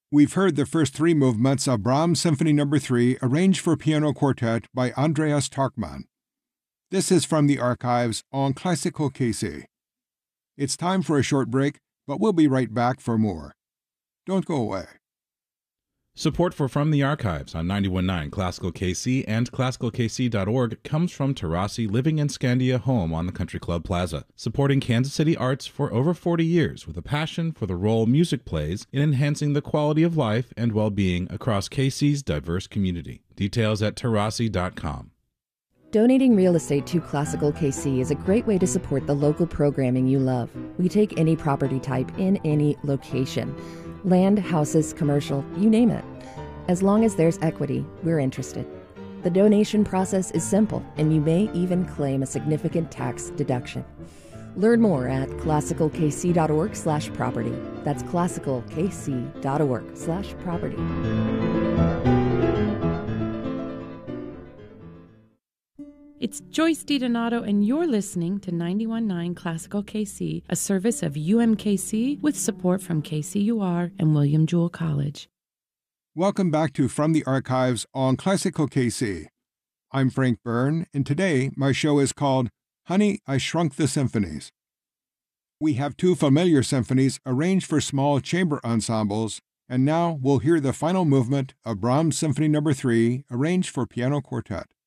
We've heard the first three movements of Brahms Symphony No. 3, arranged for piano quartet by Andreas Tarkman. This is from the archives on Classical KC. It's time for a short break, but we'll be right back for more. Don't go away. Support for From the Archives on 91.9 Classical KC and ClassicalKC.org comes from Terrassi Living in Scandia Home on the Country Club Plaza, supporting Kansas City arts for over 40 years with a passion for the role music plays in enhancing the quality of life and well-being across KC's diverse community. Details at terrassi.com. Donating real estate to Classical KC is a great way to support the local programming you love. We take any property type in any location. Land, houses, commercial, you name it. As long as there's equity, we're interested. The donation process is simple, and you may even claim a significant tax deduction. Learn more at classicalkc.org/property. That's classicalkc.org/property. It's Joyce DiDonato, and you're listening to 91.9 Classical KC, a service of UMKC with support from KCUR and William Jewell College. Welcome back to From the Archives on Classical KC. I'm Frank Byrne, and today my show is called Honey, I Shrunk the Symphonies. We have two familiar symphonies arranged for small chamber ensembles, and now we'll hear the final movement of Brahms Symphony No. 3, arranged for piano quartet.